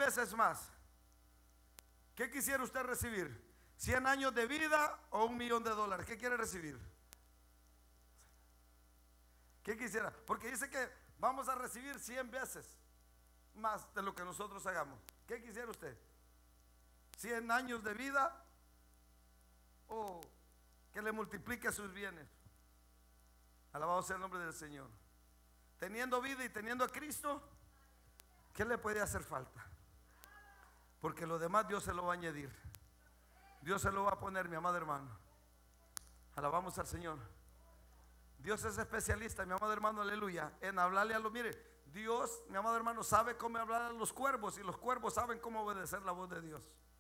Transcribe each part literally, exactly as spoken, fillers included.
veces más. ¿Qué quisiera usted recibir? ¿cien años de vida o un millón de dólares? ¿Qué quiere recibir? ¿Qué quisiera? Porque dice que vamos a recibir cien veces más de lo que nosotros hagamos. ¿Qué quisiera usted? ¿cien años de vida o que le multiplique sus bienes? Alabado sea el nombre del Señor. Teniendo vida y teniendo a Cristo, ¿qué le puede hacer falta? Porque lo demás Dios se lo va a añadir. Dios se lo va a poner, mi amado hermano. Alabamos al Señor. Dios es especialista, mi amado hermano, aleluya, en hablarle a los, mire, Dios, mi amado hermano, sabe cómo hablar a los cuervos, y los cuervos saben cómo obedecer la voz de Dios.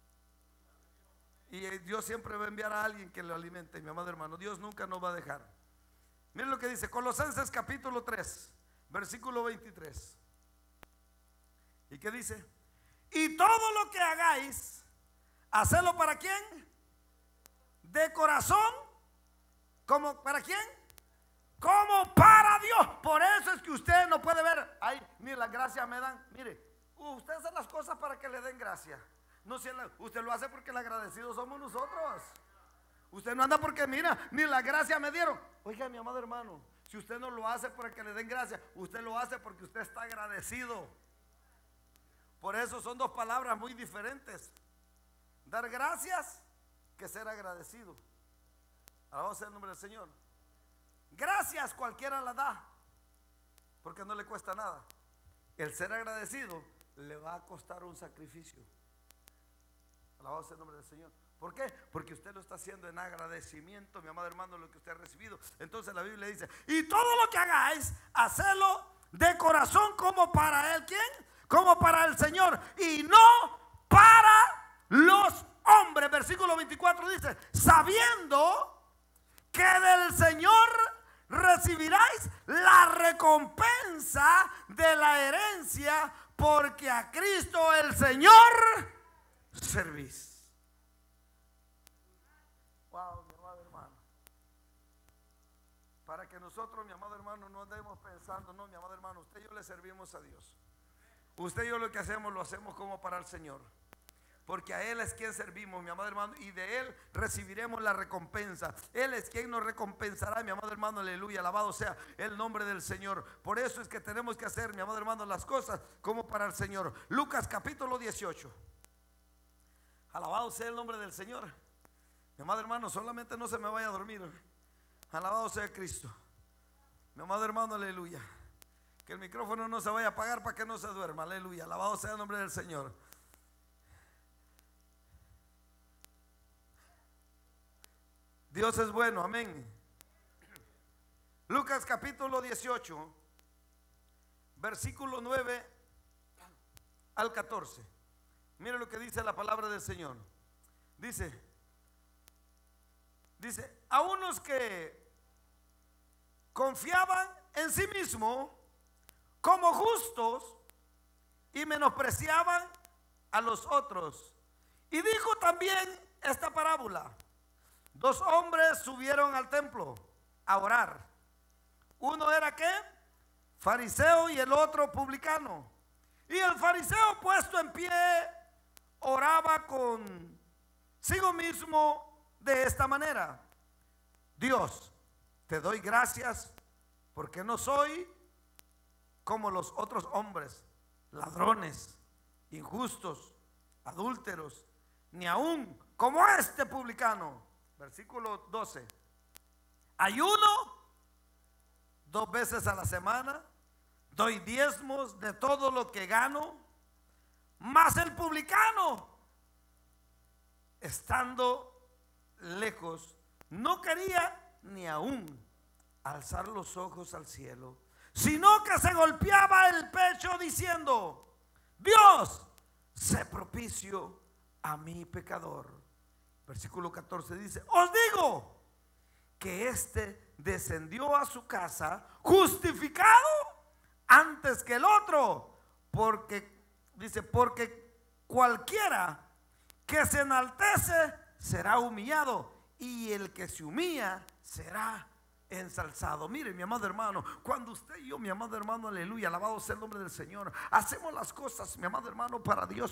Y Dios siempre va a enviar a alguien que lo alimente, mi amado hermano. Dios nunca nos va a dejar. Miren lo que dice Colosenses capítulo tres, versículo veintitrés. ¿Y qué dice? Y todo lo que hagáis, hacedlo ¿para quién? De corazón. ¿Cómo? ¿Para quién? Como para Dios. Por eso es que usted no puede ver, ay, ni las gracias me dan. Mire, usted hace las cosas para que le den gracia. No, si usted lo hace porque el agradecido somos nosotros. Usted no anda porque mira, ni la gracia me dieron. Oiga, mi amado hermano, si usted no lo hace para que le den gracia, usted lo hace porque usted está agradecido. Por eso son dos palabras muy diferentes: dar gracias que ser agradecido. Alabado sea el nombre del Señor. Gracias cualquiera la da, porque no le cuesta nada. El ser agradecido le va a costar un sacrificio. Alabado sea el nombre del Señor. ¿Por qué? Porque usted lo está haciendo en agradecimiento, mi amado hermano, lo que usted ha recibido. Entonces la Biblia dice: y todo lo que hagáis, hacedlo de corazón, como para él. ¿Quién? Como para el Señor, y no para los hombres. Versículo veinticuatro dice: sabiendo que del Señor recibiráis la recompensa de la herencia, porque a Cristo el Señor servís. Wow, mi amado hermano. Para que nosotros, mi amado hermano, no andemos pensando, no, mi amado hermano, usted y yo le servimos a Dios. Usted y yo lo que hacemos, lo hacemos como para el Señor, porque a Él es quien servimos, mi amado hermano, y de Él recibiremos la recompensa. Él es quien nos recompensará, mi amado hermano, aleluya, alabado sea el nombre del Señor. Por eso es que tenemos que hacer, mi amado hermano, las cosas como para el Señor. Lucas capítulo dieciocho. Alabado sea el nombre del Señor. Mi amado hermano, solamente no se me vaya a dormir. Alabado sea Cristo. Mi amado hermano, aleluya. Que el micrófono no se vaya a apagar para que no se duerma, aleluya. Alabado sea el nombre del Señor. Dios es bueno, amén. Lucas capítulo dieciocho, versículo nueve al catorce. Mire lo que dice la palabra del Señor. Dice, dice, a unos que confiaban en sí mismos como justos y menospreciaban a los otros. Y dijo también esta parábola: dos hombres subieron al templo a orar. Uno era ¿qué? Fariseo, y el otro publicano. Y el fariseo, puesto en pie, oraba consigo mismo de esta manera: Dios, te doy gracias porque no soy como los otros hombres, ladrones, injustos, adúlteros, ni aún como este publicano. Versículo doce. Ayuno dos veces a la semana, doy diezmos de todo lo que gano. Mas el publicano, estando lejos, no quería ni aún alzar los ojos al cielo, sino que se golpeaba el pecho diciendo: Dios, sé propicio a mi pecador. Versículo catorce dice: os digo que éste descendió a su casa justificado antes que el otro, porque dice, porque cualquiera que se enaltece será humillado, y el que se humilla será ensalzado. Mire, mi amado hermano, cuando usted y yo, mi amado hermano, aleluya, alabado sea el nombre del Señor, hacemos las cosas, mi amado hermano, para Dios,